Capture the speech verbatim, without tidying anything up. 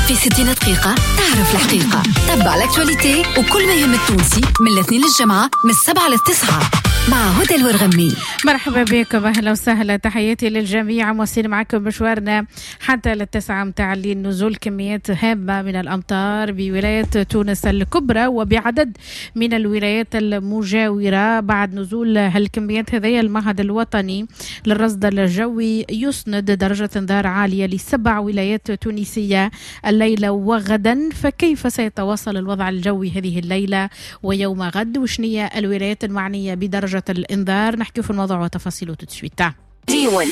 في ستين دقيقة تعرف الحقيقة. تبع الاكتواليتي وكل ما يهم التونسي من الاثنين للجمعة من السبعة للتسعة مع هدى الورغمي. مرحبا بكم، اهلا وسهلا، تحياتي للجميع. موصلين معكم مشوارنا حتى للتسعة متاع الليل. نزول كميات هامة من الأمطار بولاية تونس الكبرى وبعدد من الولايات المجاورة. بعد نزول هالكميات هذه، المعهد الوطني للرصد الجوي يسند درجة انذار عالية لسبع ولايات تونسية الليلة وغدا. فكيف سيتواصل الوضع الجوي هذه الليلة ويوم غد؟ وشنية الولايات المعنية بدرجة الانذار؟ نحكي في الموضوع وتفاصيله تسويتا. ديوان